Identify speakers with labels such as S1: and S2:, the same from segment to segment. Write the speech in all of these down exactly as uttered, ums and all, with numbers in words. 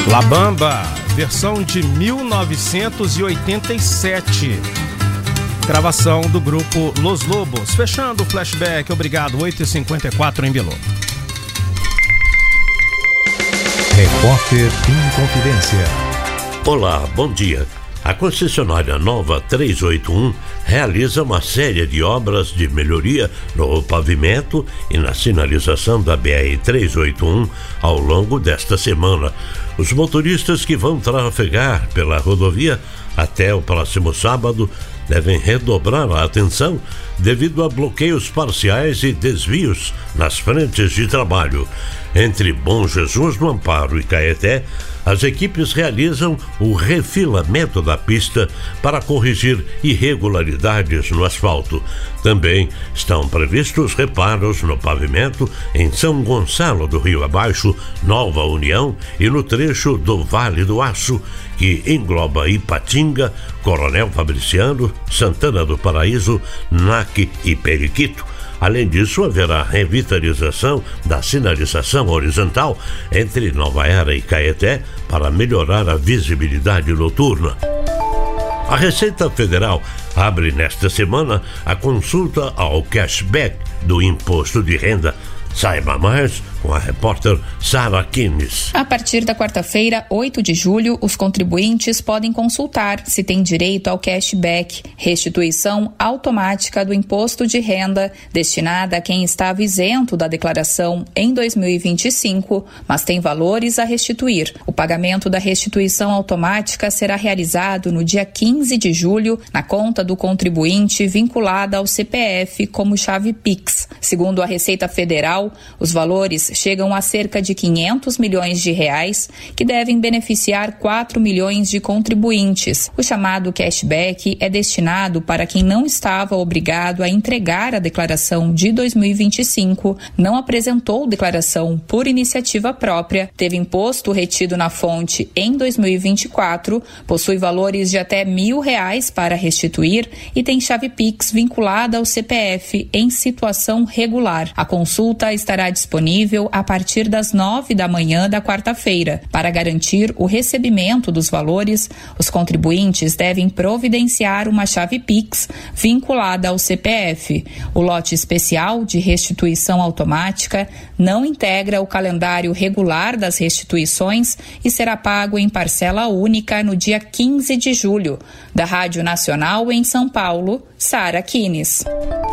S1: La Bamba, versão de mil novecentos e oitenta e sete. Gravação do grupo Los Lobos. Fechando o flashback, obrigado. oito e cinquenta e quatro em Belo.
S2: Repórter Inconfidência.
S3: Olá, bom dia. A concessionária Nova trezentos e oitenta e um realiza uma série de obras de melhoria no pavimento e na sinalização da B R trezentos e oitenta e um ao longo desta semana. Os motoristas que vão trafegar pela rodovia até o próximo sábado devem redobrar a atenção devido a bloqueios parciais e desvios nas frentes de trabalho. Entre Bom Jesus do Amparo e Caeté, as equipes realizam o refilamento da pista para corrigir irregularidades no asfalto. Também estão previstos reparos no pavimento em São Gonçalo do Rio Abaixo, Nova União e no trecho do Vale do Aço, que engloba Ipatinga, Coronel Fabriciano, Santana do Paraíso, Naque e Periquito. Além disso, haverá revitalização da sinalização horizontal entre Nova Era e Caeté para melhorar a visibilidade noturna. A Receita Federal abre nesta semana a consulta ao cashback do Imposto de Renda. Saiba mais com a repórter Sara Kines.
S4: A partir da quarta-feira, oito de julho, os contribuintes podem consultar se têm direito ao cashback, restituição automática do imposto de renda destinada a quem estava isento da declaração em dois mil e vinte e cinco, mas tem valores a restituir. O pagamento da restituição automática será realizado no dia quinze de julho na conta do contribuinte vinculada ao C P F como chave Pix. Segundo a Receita Federal, os valores chegam a cerca de quinhentos milhões de reais, que devem beneficiar quatro milhões de contribuintes. O chamado cashback é destinado para quem não estava obrigado a entregar a declaração de dois mil e vinte e cinco, não apresentou declaração por iniciativa própria, teve imposto retido na fonte em dois mil e vinte e quatro, possui valores de até mil reais para restituir e tem chave Pix vinculada ao C P F em situação regular. A consulta estará disponível a partir das nove da manhã da quarta-feira. Para garantir o recebimento dos valores, os contribuintes devem providenciar uma chave Pix vinculada ao C P F. O lote especial de restituição automática não integra o calendário regular das restituições e será pago em parcela única no dia quinze de julho. Da Rádio Nacional em São Paulo, Sara Kines.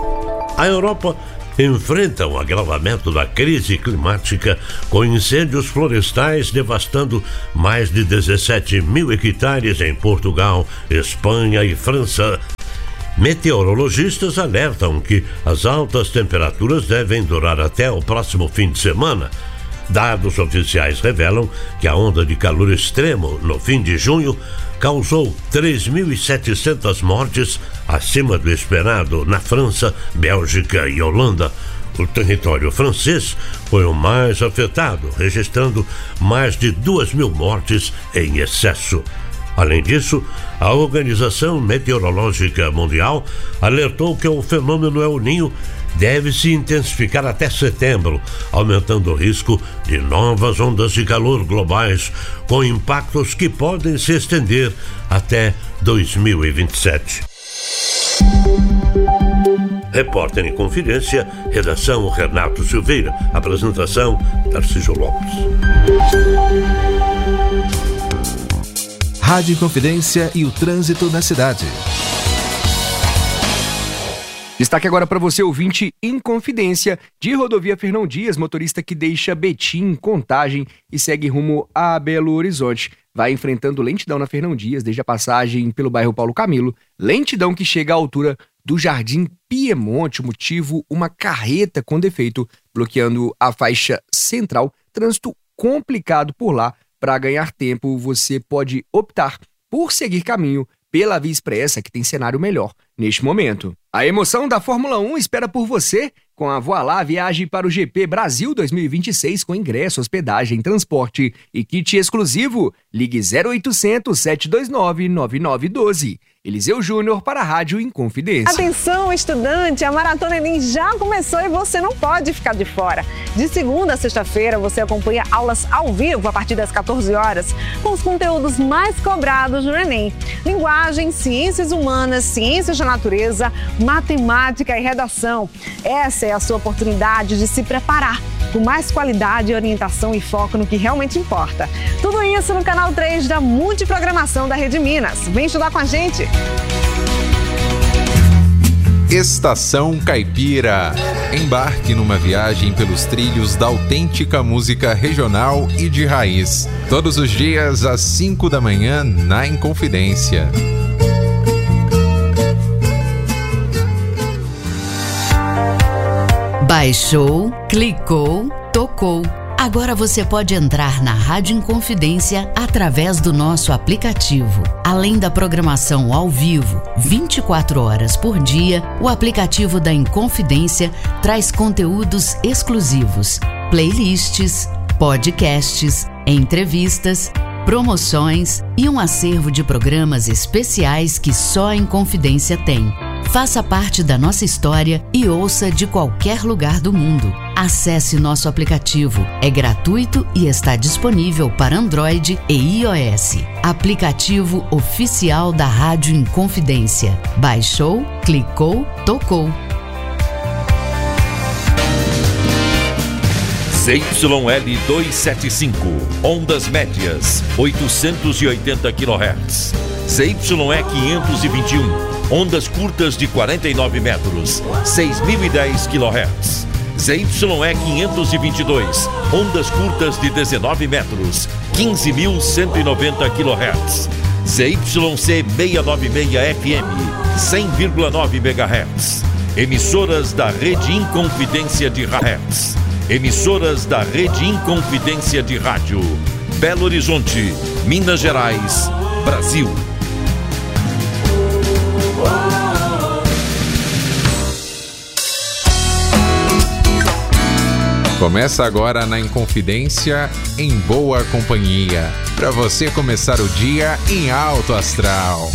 S3: A Europa enfrenta o agravamento da crise climática com incêndios florestais devastando mais de dezessete mil hectares em Portugal, Espanha e França. Meteorologistas alertam que as altas temperaturas devem durar até o próximo fim de semana. Dados oficiais revelam que a onda de calor extremo no fim de junho causou três mil e setecentas mortes, acima do esperado na França, Bélgica e Holanda. O território francês foi o mais afetado, registrando mais de duas mil mortes em excesso. Além disso, a Organização Meteorológica Mundial alertou que o fenômeno El Niño deve se intensificar até setembro, aumentando o risco de novas ondas de calor globais, com impactos que podem se estender até dois mil e vinte e sete. Repórter em Confidência, redação Renato Silveira, apresentação Tarcísio Lopes.
S2: Rádio Confidência e o trânsito na cidade.
S5: Destaque agora para você, ouvinte, em Confidência, de Rodovia Fernão Dias, motorista que deixa Betim, Contagem e segue rumo a Belo Horizonte. Vai enfrentando lentidão na Fernão Dias, desde a passagem pelo bairro Paulo Camilo, lentidão que chega à altura do Jardim Piemonte, motivo uma carreta com defeito, bloqueando a faixa central, trânsito complicado por lá. Para ganhar tempo, você pode optar por seguir caminho pela Via Expressa, que tem cenário melhor neste momento. A emoção da Fórmula um espera por você com a Voilá. Viagem para o G P Brasil dois mil e vinte e seis com ingresso, hospedagem, transporte e kit exclusivo. Ligue zero oitocentos, sete dois nove, nove nove um dois Eliseu Júnior para a Rádio Inconfidência.
S6: Atenção, estudante! A Maratona Enem já começou e você não pode ficar de fora. De segunda a sexta-feira, você acompanha aulas ao vivo a partir das quatorze horas, com os conteúdos mais cobrados no Enem. Linguagem, ciências humanas, ciências da natureza, matemática e redação. Essa é a sua oportunidade de se preparar com mais qualidade, orientação e foco no que realmente importa. Tudo isso no canal três da Multiprogramação da Rede Minas. Vem estudar com a gente!
S2: Estação Caipira. Embarque numa viagem pelos trilhos da autêntica música regional e de raiz. Todos os dias às cinco da manhã na Inconfidência.
S7: Baixou, clicou, tocou. Agora você pode entrar na Rádio Inconfidência através do nosso aplicativo. Além da programação ao vivo, vinte e quatro horas por dia, o aplicativo da Inconfidência traz conteúdos exclusivos, playlists, podcasts, entrevistas, promoções e um acervo de programas especiais que só a Inconfidência tem. Faça parte da nossa história e ouça de qualquer lugar do mundo. Acesse nosso aplicativo. É gratuito e está disponível para Android e iOS. Aplicativo oficial da Rádio Inconfidência. Baixou, clicou, tocou.
S8: Z Y L duzentos e setenta e cinco, ondas médias, oitocentos e oitenta quilohertz. Z Y E quinhentos e vinte e um, ondas curtas de quarenta e nove metros, seis mil e dez quilohertz. Z Y E quinhentos e vinte e dois, ondas curtas de dezenove metros, quinze mil cento e noventa quilohertz. Z Y C seiscentos e noventa e seis F M, cem vírgula nove megahertz. Emissoras da Rede Inconfidência de Hertz. Emissoras da Rede Inconfidência de Rádio. Belo Horizonte, Minas Gerais, Brasil.
S2: Começa agora na Inconfidência, em boa companhia, para você começar o dia em alto astral.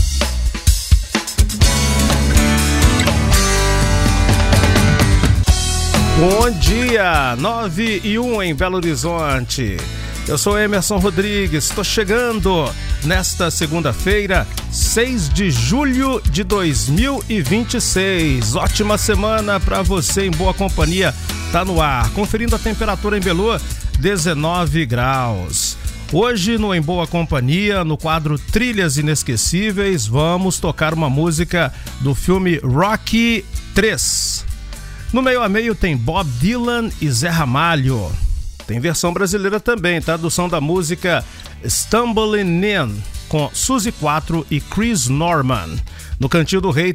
S1: Bom dia, nove e um em Belo Horizonte. Eu sou Emerson Rodrigues, estou chegando nesta segunda-feira, seis de julho de dois mil e vinte e seis. Ótima semana para você em boa companhia, tá no ar. Conferindo a temperatura em Belo, dezenove graus. Hoje no Em Boa Companhia, no quadro Trilhas Inesquecíveis, vamos tocar uma música do filme Rocky três. No meio a meio tem Bob Dylan e Zé Ramalho. Tem versão brasileira também, tradução da música Stumbling In, com Suzy quatro e Chris Norman. No Cantinho do Rei